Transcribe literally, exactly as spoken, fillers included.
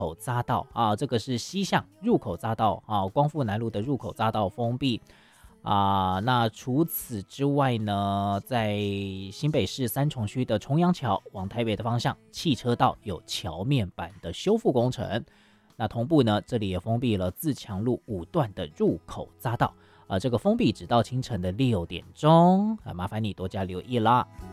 口匝道啊，这个是西向入口匝道啊，光复南路的入口匝道封闭啊。那除此之外呢，在新北市三重区的重阳桥往台北的方向，汽车道有桥面板的修复工程。那同步呢，这里也封闭了自强路五段的入口匝道，呃，这个封闭直到清晨的六点钟，啊，麻烦你多加留意啦。